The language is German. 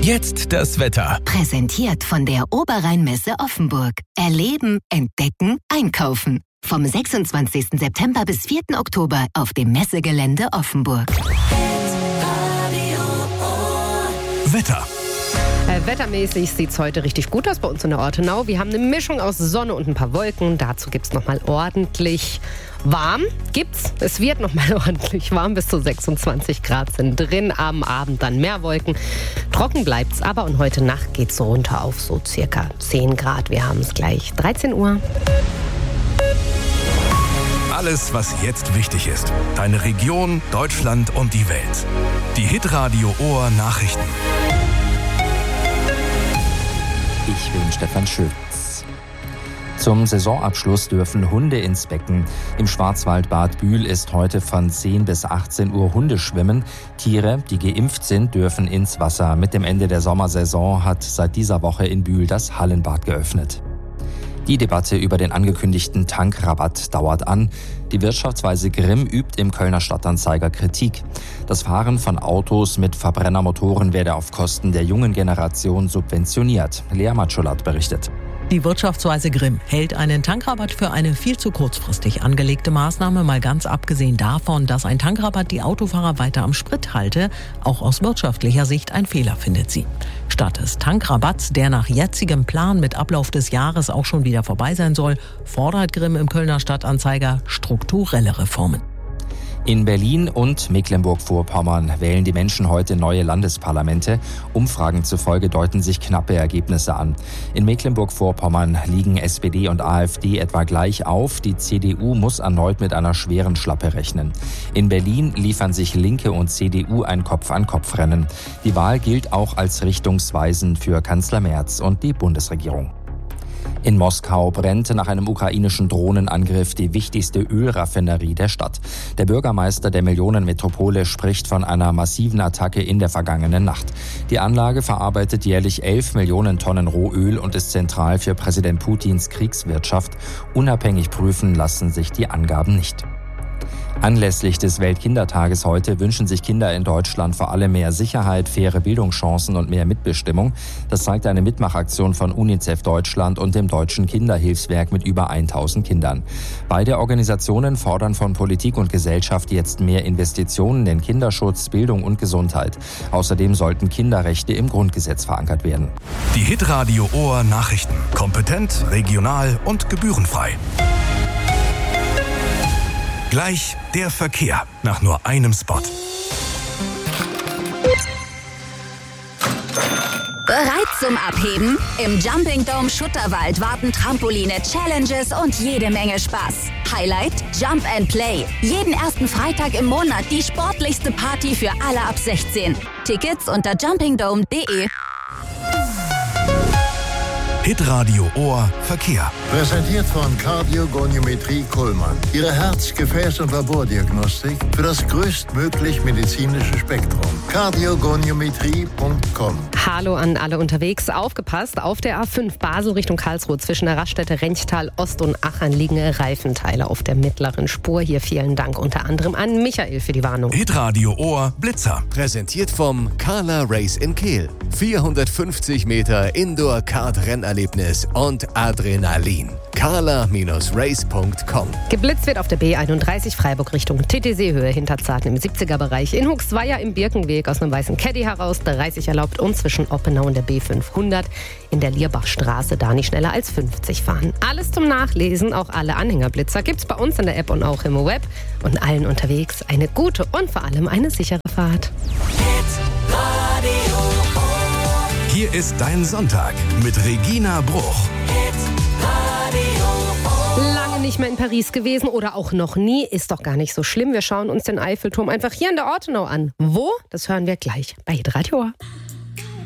Jetzt das Wetter. Präsentiert von der Oberrheinmesse Offenburg. Erleben, entdecken, einkaufen. Vom 26. September bis 4. Oktober auf dem Messegelände Offenburg. Wetter. Wettermäßig sieht es heute richtig gut aus bei uns in der Ortenau. Wir haben eine Mischung aus Sonne und ein paar Wolken. Dazu gibt es nochmal ordentlich warm. Es wird nochmal ordentlich warm. Bis zu 26 Grad sind drin. Am Abend dann mehr Wolken. Trocken bleibt es aber. Und heute Nacht geht es runter auf so circa 10 Grad. Wir haben es gleich 13 Uhr. Alles, was jetzt wichtig ist. Deine Region, Deutschland und die Welt. Die Hitradio Ohr Nachrichten. Ich bin Stefan Schütz. Zum Saisonabschluss dürfen Hunde ins Becken. Im Schwarzwaldbad Bühl ist heute von 10 bis 18 Uhr Hundeschwimmen. Tiere, die geimpft sind, dürfen ins Wasser. Mit dem Ende der Sommersaison hat seit dieser Woche in Bühl das Hallenbad geöffnet. Die Debatte über den angekündigten Tankrabatt dauert an. Die Wirtschaftsweise Grimm übt im Kölner Stadtanzeiger Kritik. Das Fahren von Autos mit Verbrennermotoren werde auf Kosten der jungen Generation subventioniert. Lea Matschulat berichtet. Die Wirtschaftsweise Grimm hält einen Tankrabatt für eine viel zu kurzfristig angelegte Maßnahme, mal ganz abgesehen davon, dass ein Tankrabatt die Autofahrer weiter am Sprit halte. Auch aus wirtschaftlicher Sicht ein Fehler, findet sie. Statt des Tankrabatts, der nach jetzigem Plan mit Ablauf des Jahres auch schon wieder vorbei sein soll, fordert Grimm im Kölner Stadtanzeiger strukturelle Reformen. In Berlin und Mecklenburg-Vorpommern wählen die Menschen heute neue Landesparlamente. Umfragen zufolge deuten sich knappe Ergebnisse an. In Mecklenburg-Vorpommern liegen SPD und AfD etwa gleich auf. Die CDU muss erneut mit einer schweren Schlappe rechnen. In Berlin liefern sich Linke und CDU ein Kopf-an-Kopf-Rennen. Die Wahl gilt auch als richtungsweisend für Kanzler Merz und die Bundesregierung. In Moskau brennt nach einem ukrainischen Drohnenangriff die wichtigste Ölraffinerie der Stadt. Der Bürgermeister der Millionenmetropole spricht von einer massiven Attacke in der vergangenen Nacht. Die Anlage verarbeitet jährlich 11 Millionen Tonnen Rohöl und ist zentral für Präsident Putins Kriegswirtschaft. Unabhängig prüfen lassen sich die Angaben nicht. Anlässlich des Weltkindertages heute wünschen sich Kinder in Deutschland vor allem mehr Sicherheit, faire Bildungschancen und mehr Mitbestimmung. Das zeigt eine Mitmachaktion von UNICEF Deutschland und dem Deutschen Kinderhilfswerk mit über 1000 Kindern. Beide Organisationen fordern von Politik und Gesellschaft jetzt mehr Investitionen in Kinderschutz, Bildung und Gesundheit. Außerdem sollten Kinderrechte im Grundgesetz verankert werden. Die Hitradio Ohr Nachrichten. Kompetent, regional und gebührenfrei. Gleich der Verkehr nach nur einem Spot. Bereit zum Abheben? Im Jumping Dome Schutterwald warten Trampoline, Challenges und jede Menge Spaß. Highlight? Jump and Play. Jeden ersten Freitag im Monat die sportlichste Party für alle ab 16. Tickets unter jumpingdome.de. Hitradio Ohr Verkehr. Präsentiert von Kardiogoniometrie Kuhlmann. Ihre Herz-, Gefäß- und Labordiagnostik für das größtmöglich medizinische Spektrum. Kardiogoniometrie.com. Hallo an alle unterwegs. Aufgepasst, auf der A5 Basel Richtung Karlsruhe zwischen der Raststätte Renchtal Ost und Achern liegen Reifenteile auf der mittleren Spur. Hier vielen Dank unter anderem an Michael für die Warnung. Hitradio Ohr Blitzer. Präsentiert vom Carla Race in Kehl. 450 Meter Indoor-Kart-Rennerlebnis und Adrenalin. carla-race.com. Geblitzt wird auf der B31 Freiburg Richtung TTC-Höhe Hinterzarten im 70er-Bereich. In Huxweier im Birkenweg aus einem weißen Caddy heraus 30 erlaubt und zwischen Oppenau und der B500 in der Lierbachstraße da nicht schneller als 50 fahren. Alles zum Nachlesen, auch alle Anhängerblitzer gibt's bei uns in der App und auch im Web. Und allen unterwegs eine gute und vor allem eine sichere Fahrt. Hier ist dein Sonntag mit Regina Bruch. Lange nicht mehr in Paris gewesen oder auch noch nie, ist doch gar nicht so schlimm. Wir schauen uns den Eiffelturm einfach hier in der Ortenau an. Wo? Das hören wir gleich bei Hitradio Ohr.